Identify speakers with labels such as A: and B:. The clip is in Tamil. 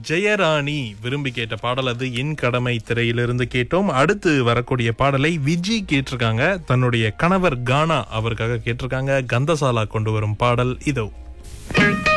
A: ஜெயராணி விரும்பி கேட்ட பாடல் அது என் கடமை திரையிலிருந்து கேட்டோம். அடுத்து வரக்கூடிய பாடலை விஜி கேட்டிருக்காங்க. தன்னுடைய கணவர் கானா அவருக்காக கேட்டிருக்காங்க. கந்தசாலா கொண்டு வரும் பாடல் இதோ.